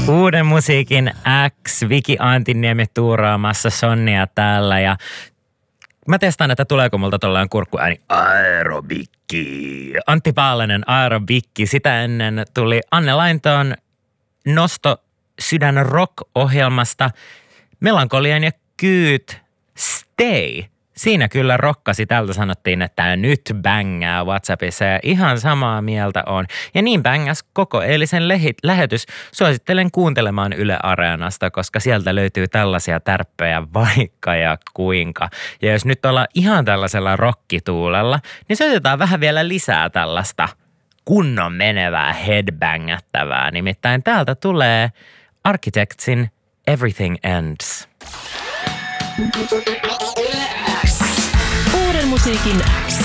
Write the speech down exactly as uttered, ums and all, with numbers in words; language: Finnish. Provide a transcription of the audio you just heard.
Uuden musiikin X, Viki Antiniemi tuuraamassa Sonnia täällä ja mä testaan, että tuleeko multa tollaan kurkkuääni aerobikki. Antti Paalanen, aerobikki. Sitä ennen tuli Anne Laintoon Nosto Sydän Rock-ohjelmasta Melankolian ja Kyyt Stay. Siinä kyllä rokkasi. Tältä sanottiin, että nyt bängää WhatsAppissa ja ihan samaa mieltä on. Ja niin bängäs koko eilisen lehit, lähetys. Suosittelen kuuntelemaan Yle Areenasta, koska sieltä löytyy tällaisia tärppejä vaikka ja kuinka. Ja jos nyt ollaan ihan tällaisella rokkituulella, niin soitetaan vähän vielä lisää tällaista kunnon menevää headbangättävää. Nimittäin täältä tulee Architectsin Everything Ends. Uuden musiikin X.